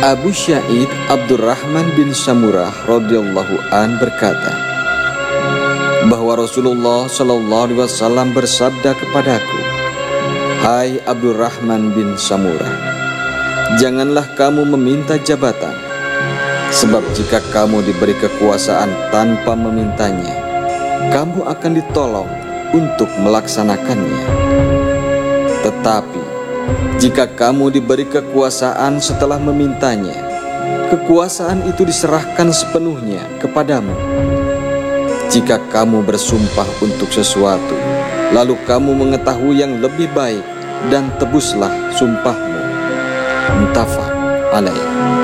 Abu Syaid Abdurrahman bin Samurah radhiyallahu an berkata bahwa Rasulullah sallallahu alaihi wasallam bersabda kepadaku, "Hai Abdurrahman bin Samurah, janganlah kamu meminta jabatan, sebab jika kamu diberi kekuasaan tanpa memintanya, kamu akan ditolong untuk melaksanakannya. Tetapi jika kamu diberi kekuasaan setelah memintanya, kekuasaan itu diserahkan sepenuhnya kepadamu. Jika kamu bersumpah untuk sesuatu, lalu kamu mengetahui yang lebih baik, dan tebuslah sumpahmu." Muttafaq alaih.